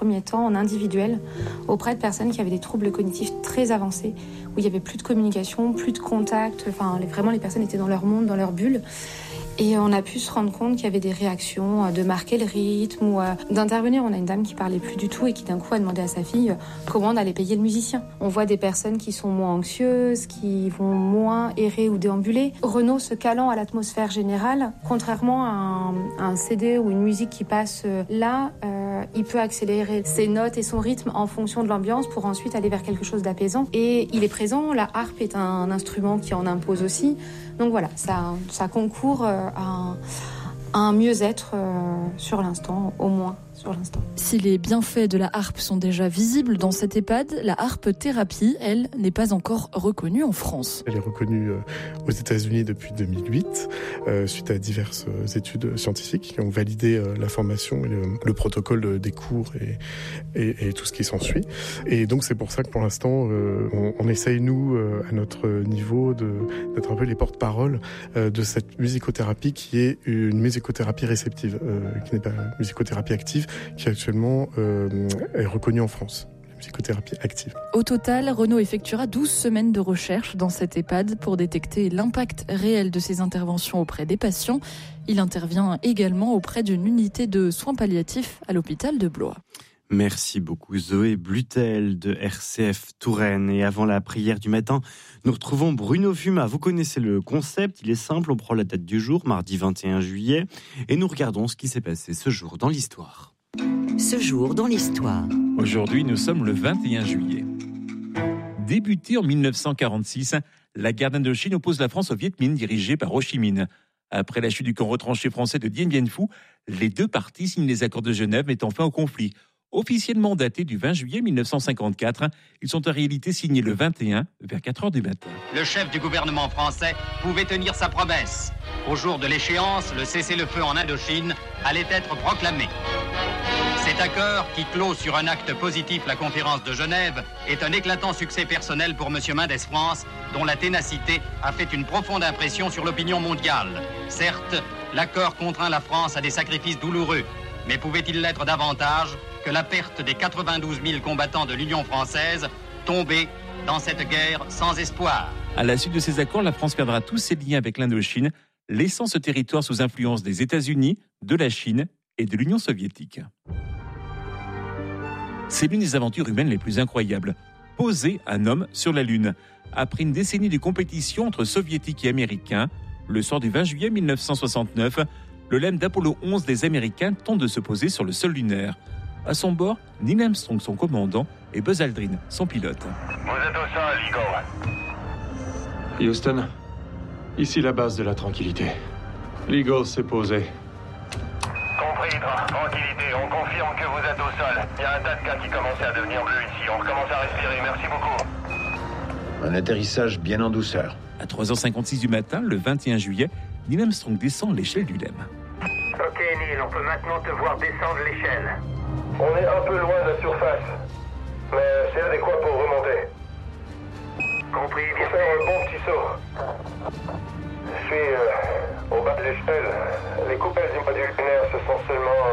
premier temps en individuel auprès de personnes qui avaient des troubles cognitifs très avancés, où il n'y avait plus de communication, plus de contact, vraiment les personnes étaient dans leur monde, dans leur bulle. Et on a pu se rendre compte qu'il y avait des réactions de marquer le rythme ou d'intervenir. On a une dame qui parlait plus du tout et qui d'un coup a demandé à sa fille comment on allait payer le musicien. On voit des personnes qui sont moins anxieuses, qui vont moins errer ou déambuler. Renaud se calant à l'atmosphère générale, contrairement à un CD ou une musique qui passe là, il peut accélérer ses notes et son rythme en fonction de l'ambiance pour ensuite aller vers quelque chose d'apaisant. Et il est présent, la harpe est un instrument qui en impose aussi. Donc voilà, ça concourt à un mieux-être sur l'instant, au moins sur l'instant. Si les bienfaits de la harpe sont déjà visibles dans cette EHPAD, la harpe thérapie, elle, n'est pas encore reconnue en France. Elle est reconnue aux États-Unis depuis 2008, suite à diverses études scientifiques qui ont validé la formation et le protocole des cours et tout ce qui s'ensuit. Et donc c'est pour ça que pour l'instant, on essaye, nous, à notre niveau, d'être un peu les porte-parole de cette musicothérapie qui est une musicothérapie réceptive, qui n'est pas une musicothérapie active, qui actuellement est reconnue en France. Psychothérapie active. Au total, Renaud effectuera 12 semaines de recherche dans cette EHPAD pour détecter l'impact réel de ses interventions auprès des patients. Il intervient également auprès d'une unité de soins palliatifs à l'hôpital de Blois. Merci beaucoup Zoé Blutel de RCF Touraine. Et avant la prière du matin, nous retrouvons Bruno Fuma. Vous connaissez le concept, il est simple, on prend la date du jour, mardi 21 juillet, et nous regardons ce qui s'est passé ce jour dans l'histoire. Ce jour dans l'histoire. Aujourd'hui, nous sommes le 21 juillet. Débutée en 1946, la guerre d'Indochine oppose la France au Viet Minh dirigé par Ho Chi Minh. Après la chute du camp retranché français de Dien Bien Phu, les deux parties signent les accords de Genève mettant fin au conflit. Officiellement datés du 20 juillet 1954, ils sont en réalité signés le 21 vers 4h du matin. Le chef du gouvernement français pouvait tenir sa promesse. Au jour de l'échéance, le cessez-le-feu en Indochine allait être proclamé. Cet accord, qui clôt sur un acte positif la conférence de Genève, est un éclatant succès personnel pour M. Mendès France, dont la ténacité a fait une profonde impression sur l'opinion mondiale. Certes, l'accord contraint la France à des sacrifices douloureux, mais pouvait-il l'être davantage que la perte des 92 000 combattants de l'Union française tombés dans cette guerre sans espoir? À la suite de ces accords, la France perdra tous ses liens avec l'Indochine, laissant ce territoire sous influence des États-Unis, de la Chine et de l'Union soviétique. C'est l'une des aventures humaines les plus incroyables. Poser un homme sur la Lune. Après une décennie de compétition entre soviétiques et américains, le soir du 20 juillet 1969, le LEM d'Apollo 11 des Américains tente de se poser sur le sol lunaire. À son bord, Neil Armstrong, son commandant, et Buzz Aldrin, son pilote. Vous êtes au sol, Eagle. Houston, ici la base de la tranquillité. L'Eagle s'est posé. Compris, tranquillité. On confirme que vous êtes au sol. Il y a un tas de cas qui commençaient à devenir bleus ici. On recommence à respirer. Merci beaucoup. Un atterrissage bien en douceur. À 3h56 du matin, le 21 juillet, Neil Armstrong descend l'échelle du LEM. Ok, Neil, on peut maintenant te voir descendre l'échelle. On est un peu loin de la surface, mais c'est adéquat pour remonter. Compris, bien faire un bon petit saut. Je suis au bas de l'échelle. Les coupelles du module lunaire se sont seulement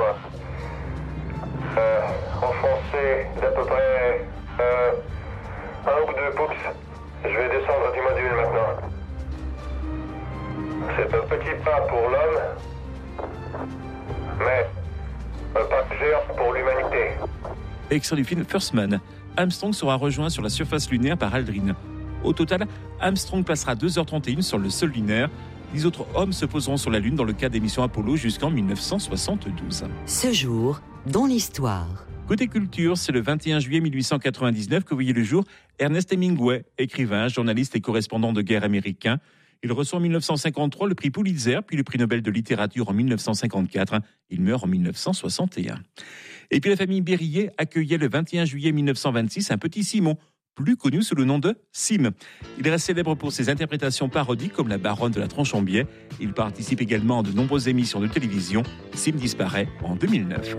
enfoncées d'à peu près 1 ou 2 pouces. Je vais descendre du module maintenant. C'est un petit pas pour l'homme, mais un pas géant pour l'humanité. Extrait du film First Man, Armstrong sera rejoint sur la surface lunaire par Aldrin. Au total, Armstrong passera 2h31 sur le sol lunaire. 10 autres hommes se poseront sur la Lune dans le cadre des missions Apollo jusqu'en 1972. Ce jour, dans l'histoire. Côté culture, c'est le 21 juillet 1899 que voyait le jour Ernest Hemingway, écrivain, journaliste et correspondant de guerre américain. Il reçoit en 1953 le prix Pulitzer, puis le prix Nobel de littérature en 1954. Il meurt en 1961. Et puis la famille Berryer accueillait le 21 juillet 1926 un petit Simon, plus connu sous le nom de Sim. Il reste célèbre pour ses interprétations parodiques comme la Baronne de la Tranche en biais. Il participe également à de nombreuses émissions de télévision. Sim disparaît en 2009.